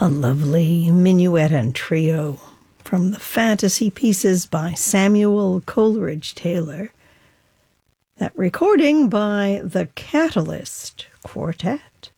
A lovely minuet and trio from the Fantasy Pieces by Samuel Coleridge Taylor. That recording by the Catalyst Quartet.